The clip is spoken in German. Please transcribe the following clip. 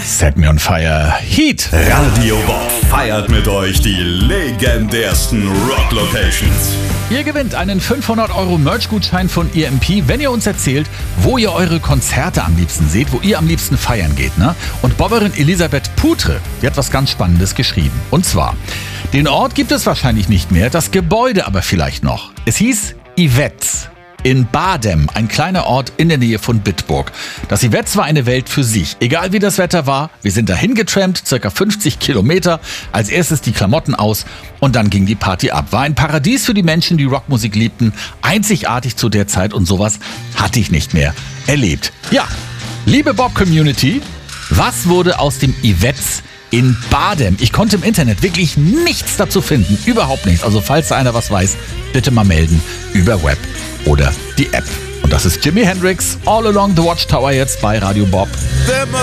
Set Me on Fire. Heat. Radio Bob feiert mit euch die legendärsten Rock-Locations. Ihr gewinnt einen 500€ Merch-Gutschein von EMP, wenn ihr uns erzählt, wo ihr eure Konzerte am liebsten seht, wo ihr am liebsten feiern geht. Ne? Und Bobberin Elisabeth Putre, die hat was ganz Spannendes geschrieben. Und zwar, den Ort gibt es wahrscheinlich nicht mehr, das Gebäude aber vielleicht noch. Es hieß Yvetz. In Badem, ein kleiner Ort in der Nähe von Bitburg. Das Yvetz war eine Welt für sich. Egal wie das Wetter war, wir sind dahin getrampt, circa 50 Kilometer. Als erstes die Klamotten aus und dann ging die Party ab. War ein Paradies für die Menschen, die Rockmusik liebten. Einzigartig zu der Zeit und sowas hatte ich nicht mehr erlebt. Ja, liebe Bob-Community, was wurde aus dem Yvetz in Badem? Ich konnte im Internet wirklich nichts dazu finden. Überhaupt nichts. Also falls da einer was weiß, bitte mal melden über Web oder die App. Und das ist Jimi Hendrix, All Along the Watchtower jetzt bei Radio Bob.